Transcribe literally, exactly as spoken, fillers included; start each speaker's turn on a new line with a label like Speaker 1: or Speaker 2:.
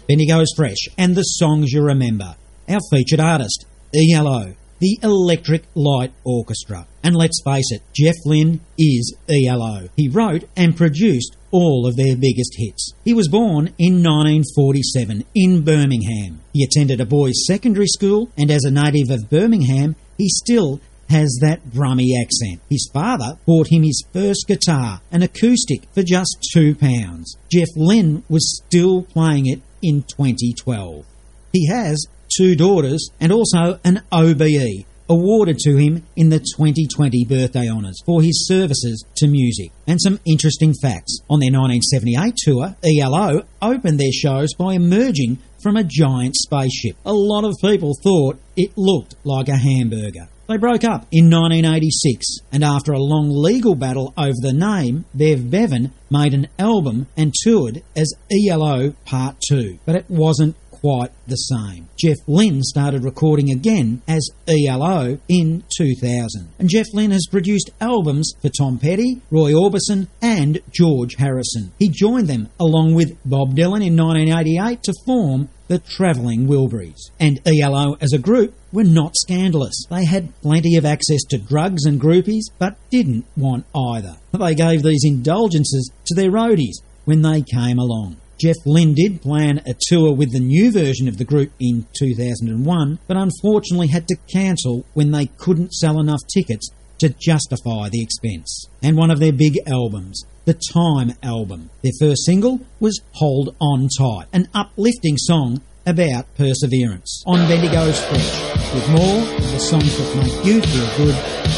Speaker 1: Bendigo's Fresh and the songs you remember. Our featured artist, E L O, the Electric Light Orchestra. And let's face it, Jeff Lynne is E L O. He wrote and produced all of their biggest hits. He was born in nineteen forty-seven in Birmingham. He attended a boys' secondary school, and as a native of Birmingham, he still has that Brummy accent. His father bought him his first guitar, an acoustic, for just two pounds. Jeff Lynne was still playing it in twenty twelve. He has two daughters and also an O B E awarded to him in the twenty twenty birthday honours for his services to music. And some interesting facts. On their nineteen seventy-eight tour, E L O opened their shows by emerging from a giant spaceship. A lot of people thought it looked like a hamburger. They broke up in nineteen eighty-six, and after a long legal battle over the name, Bev Bevan made an album and toured as E L O Part two, but it wasn't quite the same. Jeff Lynne started recording again as E L O in two thousand, and Jeff Lynne has produced albums for Tom Petty, Roy Orbison and George Harrison. He joined them along with Bob Dylan in nineteen eighty-eight to form the Travelling Wilburys. And E L O as a group were not scandalous. They had plenty of access to drugs and groupies, but didn't want either. They gave these indulgences to their roadies when they came along. Jeff Lynne did plan a tour with the new version of the group in two thousand one, but unfortunately had to cancel when they couldn't sell enough tickets to justify the expense. And one of their big albums, the Time album. Their first single was Hold On Tight, an uplifting song about perseverance. On Bendigo's Fresh, with more of the songs that make you feel good